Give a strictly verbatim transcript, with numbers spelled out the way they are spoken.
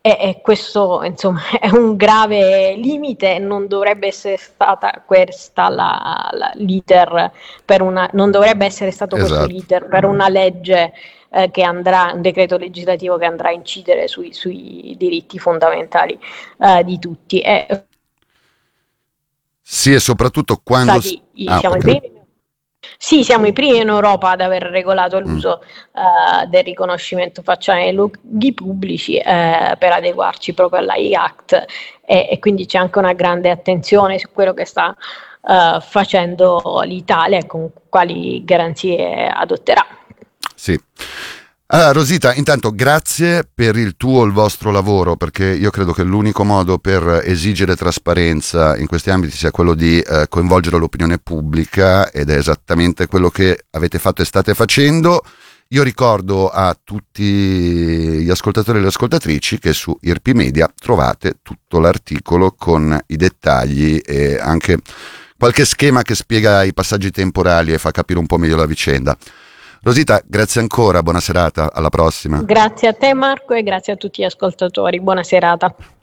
E, e questo insomma è un grave limite, non dovrebbe essere stata questa la, la, l'iter per una, non dovrebbe essere stato Esatto. questo l'iter per una legge eh, che andrà, un decreto legislativo che andrà a incidere sui, sui diritti fondamentali eh, di tutti. E, sì, e soprattutto quando... stati, Ah, siamo i ok. primi. Sì, siamo i primi in Europa ad aver regolato Mm. l'uso uh, del riconoscimento facciale nei luoghi pubblici uh, per adeguarci proprio all'A I Act e, e quindi c'è anche una grande attenzione su quello che sta uh, facendo l'Italia e con quali garanzie adotterà. Sì. Allora, Rosita, intanto grazie per il tuo, il vostro lavoro, perché io credo che l'unico modo per esigere trasparenza in questi ambiti sia quello di eh, coinvolgere l'opinione pubblica, ed è esattamente quello che avete fatto e state facendo. Io ricordo a tutti gli ascoltatori e le ascoltatrici che su I R P Media trovate tutto l'articolo con i dettagli e anche qualche schema che spiega i passaggi temporali e fa capire un po' meglio la vicenda. Rosita, grazie ancora, buona serata, alla prossima. Grazie a te Marco e grazie a tutti gli ascoltatori, buona serata.